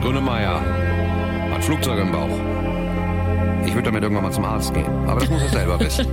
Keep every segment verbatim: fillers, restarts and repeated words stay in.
Grünemeyer hat Flugzeug im Bauch. Ich würde damit irgendwann mal zum Arzt gehen. Aber das muss er selber wissen.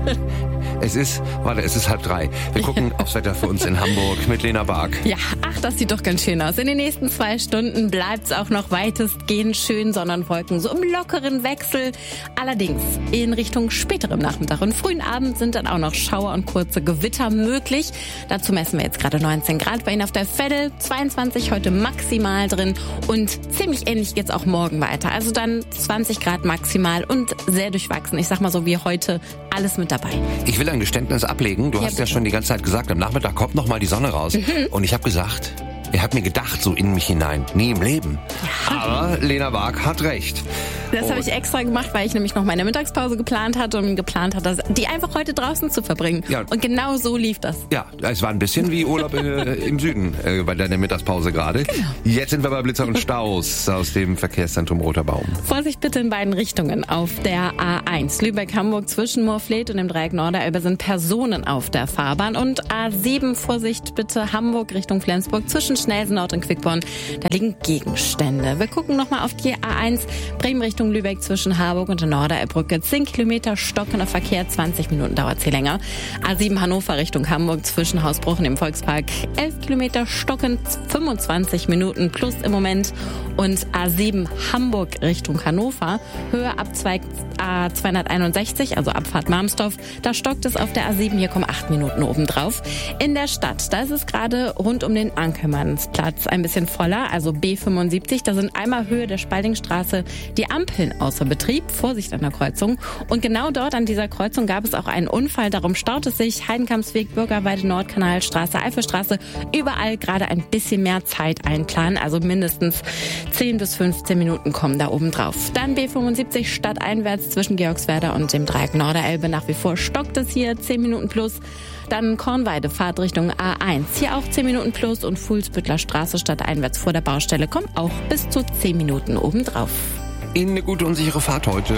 Es ist, warte, es ist halb drei. Wir gucken aufs Wetter für uns in Hamburg mit Lena Bark. Ja, ach, das sieht doch ganz schön aus. In den nächsten zwei Stunden bleibt es auch noch weitestgehend schön, Sonnenwolken so im lockeren Wechsel. Allerdings in Richtung späterem Nachmittag und frühen Abend sind dann auch noch Schauer und kurze Gewitter möglich. Dazu messen wir jetzt gerade neunzehn Grad bei Ihnen auf der Veddel, zweiundzwanzig heute maximal drin und ziemlich ähnlich geht's auch morgen weiter. Also dann zwanzig Grad maximal und sehr durchwachsen. Ich sag mal so wie heute, alles mit dabei. Ich will ein Geständnis ablegen. Du Ja, hast ja bitte. schon die ganze Zeit gesagt, am Nachmittag kommt noch mal die Sonne raus. Mhm. Und ich habe gesagt, er hat mir gedacht, so in mich hinein, nie im Leben. Aber Lena Bark hat recht. Das habe Und- ich extra gemacht, weil ich nämlich noch meine Mittagspause geplant hatte und geplant hatte, die einfach heute draußen zu verbringen. Ja. Und genau so lief das. Ja, es war ein bisschen wie Urlaub äh, im Süden äh, bei deiner Mittagspause gerade. Genau. Jetzt sind wir bei Blitzer und Staus aus dem Verkehrszentrum Roter Baum. Vorsicht bitte in beiden Richtungen. Auf der A eins Lübeck-Hamburg zwischen Moorfleet und dem Dreieck Norderelbe sind Personen auf der Fahrbahn. Und A sieben, Vorsicht bitte, Hamburg Richtung Flensburg zwischen Schnellsen-Nord und Quickborn. Da liegen Gegenstände. Wir gucken nochmal auf die A eins Bremen Richtung Lübeck zwischen Harburg und der Norderelbbrücke. zehn Kilometer stockender Verkehr, zwanzig Minuten dauert sie länger. A sieben Hannover Richtung Hamburg zwischen Hausbruch und dem Volkspark. elf Kilometer stockend, fünfundzwanzig Minuten plus im Moment. Und A sieben Hamburg Richtung Hannover, Höhe Abzweig A zweihunderteinundsechzig, also Abfahrt Marmsdorf. Da stockt es auf der A sieben, hier kommen acht Minuten obendrauf. In der Stadt, da ist es gerade rund um den Ankermannsplatz ein bisschen voller, also B fünfundsiebzig. Da sind einmal Höhe der Spaldingstraße die Ampeln außer Betrieb. Vorsicht an der Kreuzung. Und genau dort an dieser Kreuzung gab es auch einen Unfall. Darum staut es sich. Heidenkampsweg, Bürgerweide, Nordkanalstraße, Eifelstraße. Überall gerade ein bisschen mehr Zeit einplanen. Also mindestens zehn bis fünfzehn Minuten kommen da oben drauf. Dann B fünfundsiebzig stadteinwärts zwischen Georgswerda und dem Dreieck Norderelbe. Nach wie vor stockt es hier zehn Minuten plus. Dann Kornweide, Fahrt Richtung A eins. Hier auch zehn Minuten plus und Fuhlsbüttler Straße stadteinwärts vor der Baustelle kommen auch bis zu zehn Minuten obendrauf. Ihnen eine gute und sichere Fahrt heute.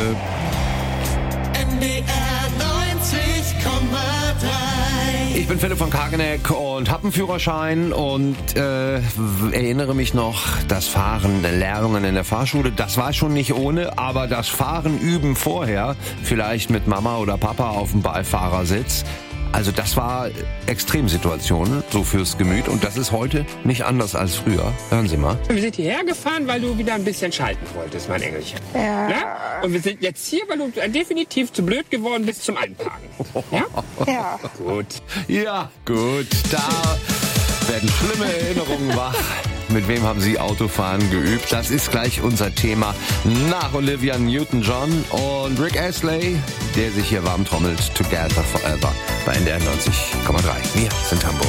M D R neunzig Komma drei. Ich bin Philipp von Kageneck und habe einen Führerschein und äh, erinnere mich noch, das Fahren, Lernen in der Fahrschule, das war schon nicht ohne, aber das Fahren üben vorher, vielleicht mit Mama oder Papa auf dem Beifahrersitz, also das war Extremsituation, so fürs Gemüt und das ist heute nicht anders als früher. Hören Sie mal. Wir sind hierher gefahren, weil du wieder ein bisschen schalten wolltest, mein Engelchen. Ja. Ja? Und wir sind jetzt hier, weil du definitiv zu blöd geworden bist zum Einparken. Ja? Ja. Gut. Ja, gut, da werden schlimme Erinnerungen wach. Mit wem haben Sie Autofahren geübt? Das ist gleich unser Thema nach Olivia Newton-John und Rick Astley, der sich hier warm trommelt, Together Forever bei N D R neunzig Komma drei. Wir sind Hamburg.